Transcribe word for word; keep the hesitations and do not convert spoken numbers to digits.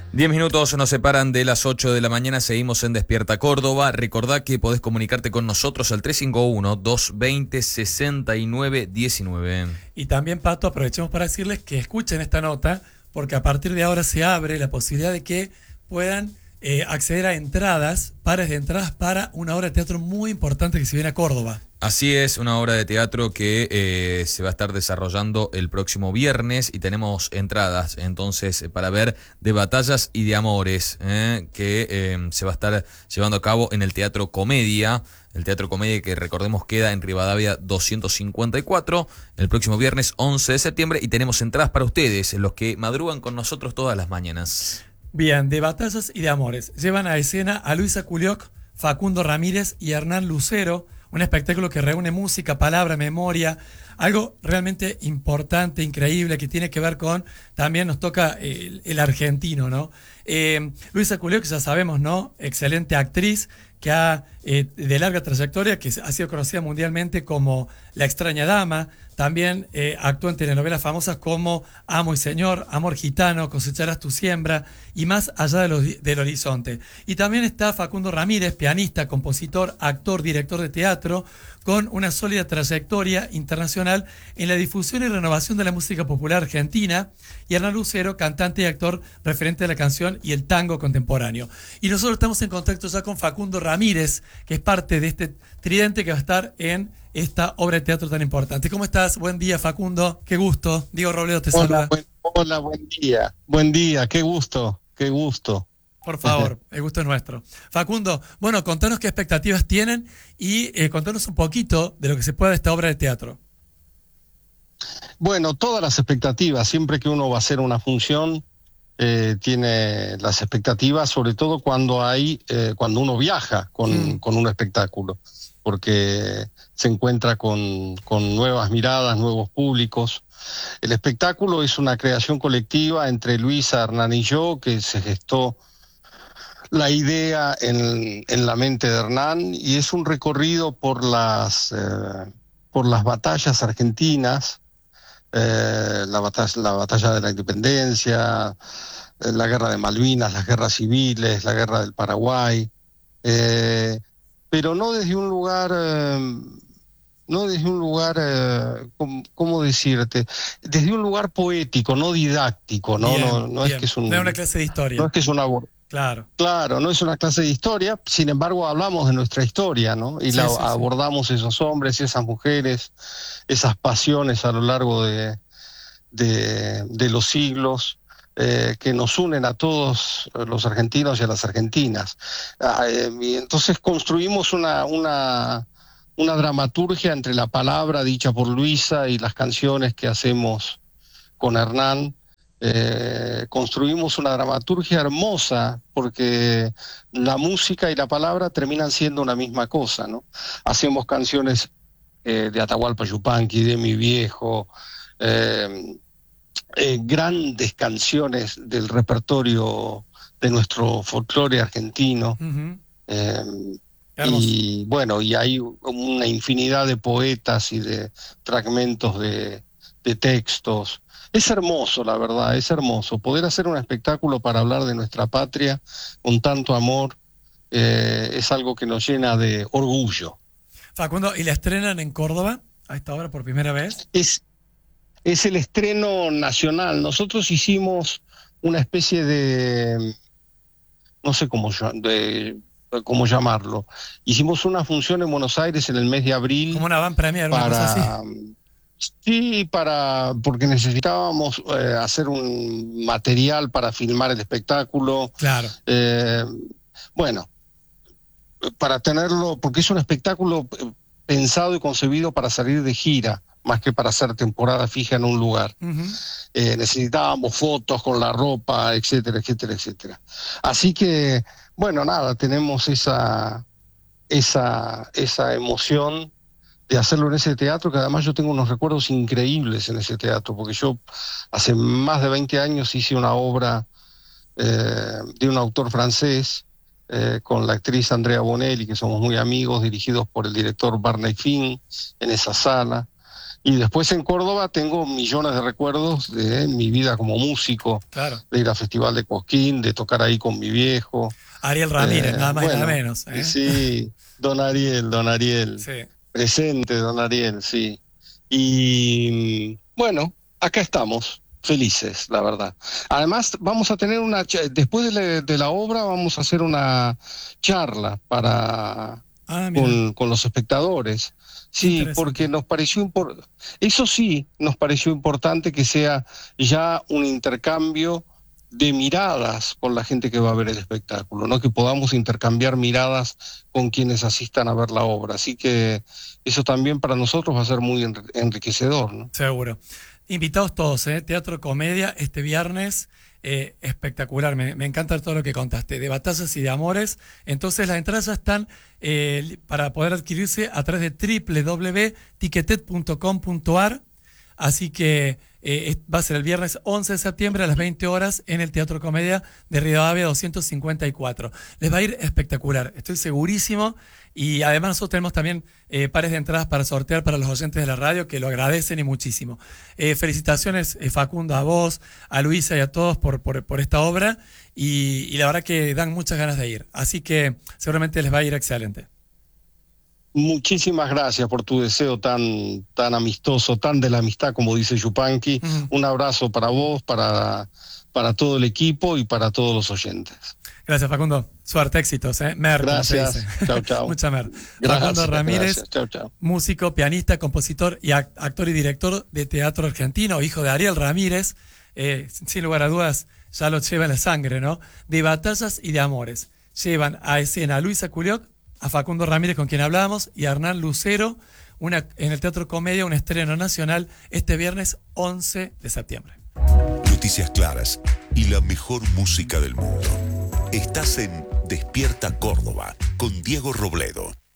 Diez minutos nos separan de las ocho de la mañana, seguimos en Despierta Córdoba. Recordá que podés comunicarte con nosotros al tres cinco uno, dos veinte, sesenta y nueve diecinueve. Y también, Pato, aprovechemos para decirles que escuchen esta nota, porque a partir de ahora se abre la posibilidad de que puedan eh, acceder a entradas, pares de entradas para una obra de teatro muy importante que se viene a Córdoba. Así es, una obra de teatro que eh, se va a estar desarrollando el próximo viernes y tenemos entradas entonces para ver de batallas y de amores eh, que eh, se va a estar llevando a cabo en el Teatro Comedia. El Teatro Comedia, que recordemos queda en Rivadavia doscientos cincuenta y cuatro, el próximo viernes once de septiembre, y tenemos entradas para ustedes, los que madrugan con nosotros todas las mañanas. Bien, de batallas y de amores. Llevan a escena a Luisa Culioc, Facundo Ramírez y Hernán Lucero, un espectáculo que reúne música, palabra, memoria, algo realmente importante, increíble, que tiene que ver con, también nos toca el, el argentino, ¿no? Eh, Luisa Culioc, ya sabemos, ¿no? Excelente actriz, que ha, eh, de larga trayectoria, que ha sido conocida mundialmente como La extraña dama. También eh, actuó en telenovelas famosas como Amo y Señor, Amor Gitano, Cosecharás tu siembra y Más allá de los, del horizonte. Y también está Facundo Ramírez, pianista, compositor, actor, director de teatro, con una sólida trayectoria internacional en la difusión y renovación de la música popular argentina, y Hernán Lucero, cantante y actor referente de la canción y el tango contemporáneo. Y nosotros estamos en contacto ya con Facundo Ramírez, que es parte de este tridente que va a estar en esta obra de teatro tan importante. ¿Cómo estás? Buen día, Facundo. Qué gusto. Diego Robledo te hola, saluda. Buen, hola, buen día. Buen día. Qué gusto. Qué gusto. Por favor, el gusto es nuestro. Facundo, bueno, contanos qué expectativas tienen y eh, contanos un poquito de lo que se pueda de esta obra de teatro. Bueno, todas las expectativas. Siempre que uno va a hacer una función, eh, tiene las expectativas, sobre todo cuando hay, eh, cuando uno viaja con, mm. con un espectáculo, porque se encuentra con, con nuevas miradas, nuevos públicos. El espectáculo es una creación colectiva entre Luisa, Hernán y yo, que se gestó la idea en, en la mente de Hernán, y es un recorrido por las, eh, por las batallas argentinas, eh, la, batalla, la batalla de la independencia, eh, la guerra de Malvinas, las guerras civiles, la guerra del Paraguay, eh, pero no desde un lugar... Eh, no desde un lugar, eh, ¿cómo, ¿cómo decirte? Desde un lugar poético, no didáctico, ¿no? Bien, no, no bien. es que es un, no es una clase de historia. No es que es una... Claro. Claro, no es una clase de historia, sin embargo hablamos de nuestra historia, ¿no? Y sí, la, sí, sí. abordamos esos hombres y esas mujeres, esas pasiones a lo largo de, de, de los siglos, eh, que nos unen a todos los argentinos y a las argentinas. Ah, eh, y entonces construimos una... una una dramaturgia entre la palabra dicha por Luisa y las canciones que hacemos con Hernán. Eh, construimos una dramaturgia hermosa, porque la música y la palabra terminan siendo una misma cosa, ¿no? Hacemos canciones eh, de Atahualpa Yupanqui, de Mi Viejo, eh, eh, grandes canciones del repertorio de nuestro folclore argentino. Uh-huh. eh, Y bueno, y hay una infinidad de poetas y de fragmentos de, de textos. Es hermoso, la verdad, es hermoso. Poder hacer un espectáculo para hablar de nuestra patria con tanto amor eh, es algo que nos llena de orgullo. Facundo, ¿y la estrenan en Córdoba a esta hora por primera vez? Es, es el estreno nacional. Nosotros hicimos una especie de, no sé cómo yo, de... cómo llamarlo. Hicimos una función en Buenos Aires en el mes de abril. Como una van premier, una para, cosa así. Sí, para, porque necesitábamos eh, hacer un material para filmar el espectáculo. Claro. Eh, bueno, para tenerlo, porque es un espectáculo pensado y concebido para salir de gira, más que para hacer temporada fija en un lugar. Uh-huh. Eh, necesitábamos fotos con la ropa, etcétera, etcétera, etcétera. Así que, bueno, nada, tenemos esa, esa, esa emoción de hacerlo en ese teatro, que además yo tengo unos recuerdos increíbles en ese teatro, porque yo hace más de veinte años hice una obra eh, de un autor francés, eh, con la actriz Andrea Bonelli, que somos muy amigos, dirigidos por el director Barney Finn, en esa sala. Y después en Córdoba tengo millones de recuerdos de mi vida como músico, claro. de ir al Festival de Cosquín, de tocar ahí con mi viejo. Ariel Ramírez, Eh, nada más bueno, y nada menos. ¿eh? Sí, don Ariel, don Ariel. Sí. Presente, don Ariel, sí. Y bueno, acá estamos, felices, la verdad. Además, vamos a tener una, después de la, de la obra, vamos a hacer una charla para ah, con, con los espectadores. Sí, porque nos pareció importante, eso sí, nos pareció importante que sea ya un intercambio de miradas con la gente que va a ver el espectáculo, ¿no? Que podamos intercambiar miradas con quienes asistan a ver la obra. Así que eso también para nosotros va a ser muy enriquecedor, ¿no? Seguro. Invitados todos, ¿eh? Teatro Comedia este viernes. Eh, espectacular, me, me encanta todo lo que contaste, de batallas y de amores. Entonces las entradas ya están eh, para poder adquirirse a través de doble u doble u doble u punto ticketed punto com punto a r. Así que eh, va a ser el viernes once de septiembre a las veinte horas en el Teatro Comedia de Rivadavia doscientos cincuenta y cuatro. Les va a ir espectacular, estoy segurísimo. Y además nosotros tenemos también eh, pares de entradas para sortear para los oyentes de la radio, que lo agradecen y muchísimo. Eh, felicitaciones, eh, Facundo, a vos, a Luisa y a todos por, por, por esta obra. Y, y la verdad que dan muchas ganas de ir. Así que seguramente les va a ir excelente. Muchísimas gracias por tu deseo tan, tan amistoso, tan de la amistad, como dice Yupanqui. Uh-huh. Un abrazo para vos, para, para todo el equipo y para todos los oyentes. Gracias, Facundo. Suerte, éxitos, ¿eh? Mer, gracias. Como se dice. Chau, chau. Mucha mer. Gracias, Facundo Ramírez, gracias. Chau, chau. Músico, pianista, compositor y actor y director de teatro argentino, hijo de Ariel Ramírez. Eh, sin lugar a dudas, ya lo lleva en la sangre, ¿no? De batallas y de amores. Llevan a escena a Luisa Culioc, a Facundo Ramírez, con quien hablábamos, y a Hernán Lucero, una, en el Teatro Comedia, un estreno nacional este viernes once de septiembre. Noticias claras y la mejor música del mundo. Estás en Despierta Córdoba con Diego Robledo.